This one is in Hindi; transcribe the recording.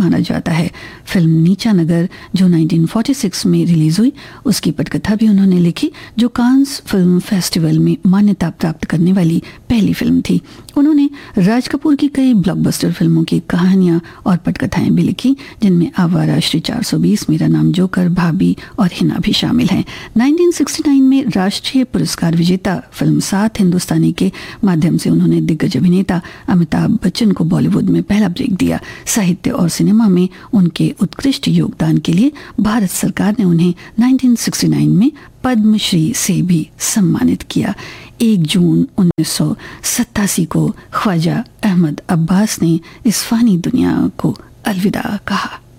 माना जाता है। फिल्म नीचा नगर जो 1946 में रिलीज हुई, उसकी पटकथा भी उन्होंने लिखी, जो कांस फिल्म फेस्टिवल में मान्यता प्राप्त करने वाली पहली फिल्म थी। उन्होंने राज कपूर की कई ब्लॉकबस्टर फिल्मों की कहानियां और पटकथाएं भी लिखी, जिनमें आवारा, श्री 420, मेरा नाम जोकर, भाभी और हिना भी शामिल हैं। 1969 में राष्ट्रीय पुरस्कार विजेता फिल्म सात हिंदुस्तानी के माध्यम से उन्होंने दिग्गज अभिनेता अमिताभ बच्चन को बॉलीवुड में पहला ब्रेक दिया। साहित्य और सिनेमा में उनके उत्कृष्ट योगदान के लिए भारत सरकार ने उन्हें 1969 में पद्मश्री से भी सम्मानित किया। 1 जून 1987 को ख्वाजा अहमद अब्बास ने इस फानी दुनिया को अलविदा कहा।